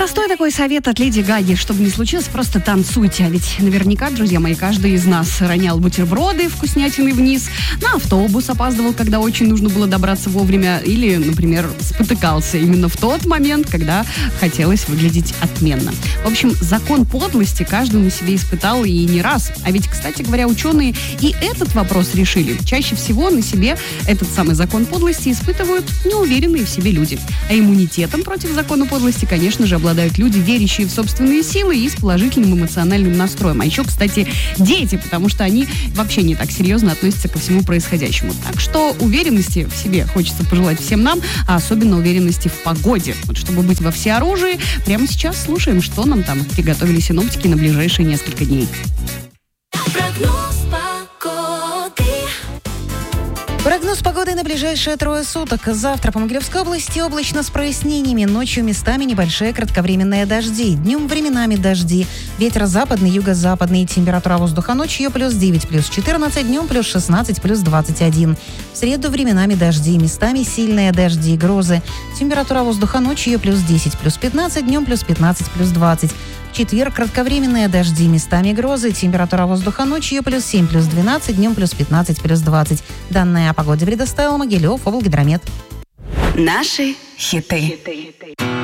Простой такой совет от Леди Гаги, чтобы не случилось, просто танцуйте. А ведь наверняка, друзья мои, каждый из нас ронял бутерброды вкуснятины вниз, на автобус опаздывал, когда очень нужно было добраться вовремя, или, например, спотыкался именно в тот момент, когда хотелось выглядеть отменно. В общем, закон подлости каждый на себе испытал и не раз. А ведь, кстати говоря, ученые и этот вопрос решили. Чаще всего на себе этот самый закон подлости испытывают неуверенные в себе люди. А иммунитетом против закона подлости, конечно же, обладают люди, верящие в собственные силы и с положительным эмоциональным настроем. А еще, кстати, дети, потому что они вообще не так серьезно относятся ко всему происходящему. Так что уверенности в себе хочется пожелать всем нам, а особенно уверенности в погоде. Вот чтобы быть во всеоружии, прямо сейчас слушаем, что нам там приготовили синоптики на ближайшие несколько дней. Прогноз погоды на ближайшие 3 суток. Завтра по Могилевской области облачно с прояснениями. Ночью местами небольшие кратковременные дожди. Днем временами дожди. Ветер западный, юго-западный. Температура воздуха ночью плюс 9, плюс 14, днем плюс 16, плюс 21. В среду временами дожди. Местами сильные дожди и грозы. Температура воздуха ночью плюс 10, плюс 15, днем плюс 15, плюс 20. В четверг кратковременные дожди, местами грозы. Температура воздуха ночью плюс 7, плюс 12, днем плюс 15, плюс 20. Данные о погоде предоставил Могилев облгидромет. Наши хиты.